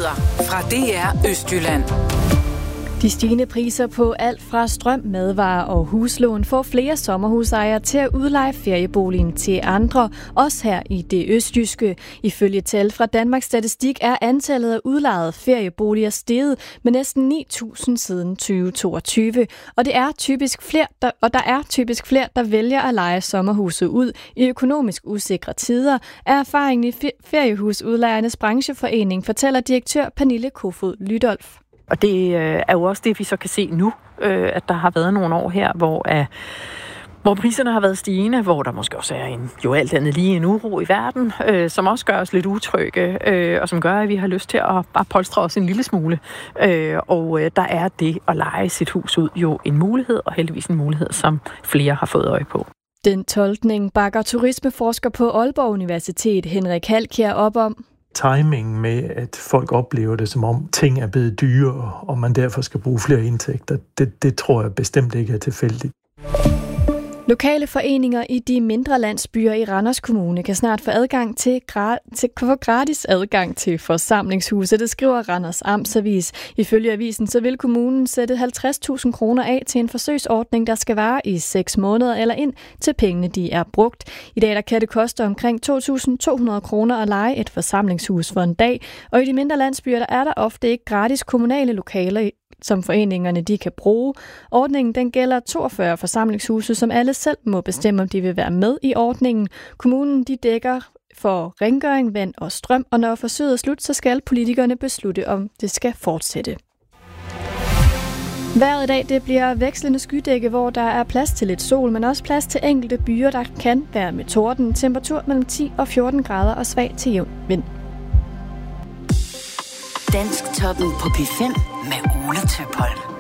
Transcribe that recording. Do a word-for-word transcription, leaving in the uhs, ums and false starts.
Nyheder fra D R Østjylland. De stigende priser på alt fra strøm, madvarer og huslån får flere sommerhusejere til at udleje ferieboligen til andre, også her i det østjyske. Ifølge tal fra Danmarks Statistik er antallet af udlejede ferieboliger steget med næsten ni tusind siden tyve toogtyve, og det er typisk flere, der, og der er typisk flere, der vælger at leje sommerhuset ud i økonomisk usikre tider, er erfaringen i Feriehusudlejernes Brancheforening, fortæller direktør Pernille Kofod Lydolf. Og det er jo også det, vi så kan se nu, at der har været nogle år her, hvor, hvor priserne har været stigende, hvor der måske også er en, jo alt andet lige en uro i verden, som også gør os lidt utrygge, og som gør, at vi har lyst til at bare polstre os en lille smule. Og der er det at leje sit hus ud jo en mulighed, og heldigvis en mulighed, som flere har fået øje på. Den tolkning bakker turismeforsker på Aalborg Universitet Henrik Halkjær op om. Timingen med, at folk oplever det, som om ting er blevet dyrere, og man derfor skal bruge flere indtægter, det, det tror jeg bestemt ikke er tilfældigt. Lokale foreninger i de mindre landsbyer i Randers Kommune kan snart få adgang til, gra- til få gratis adgang til forsamlingshuse. Det skriver Randers Amtsavis. Ifølge avisen så vil kommunen sætte halvtreds tusind kroner af til en forsøgsordning, der skal vare i seks måneder eller ind til pengene de er brugt. I dag der kan det koste omkring to tusind to hundrede kroner at leje et forsamlingshus for en dag, og i de mindre landsbyer der er der ofte ikke gratis kommunale lokaler, som foreningerne de kan bruge. Ordningen den gælder toogfyrre forsamlingshuse, som alle selv må bestemme, om de vil være med i ordningen. Kommunen de dækker for rengøring, vand og strøm, og når forsøget er slut, så skal politikerne beslutte, om det skal fortsætte. Vejret i dag det bliver vekslende skydække, hvor der er plads til lidt sol, men også plads til enkelte byer, der kan være med torden. Temperatur mellem ti og fjorten grader og svag til jævn vind. Dansk Toppen på P fem med Ole Tøpholm.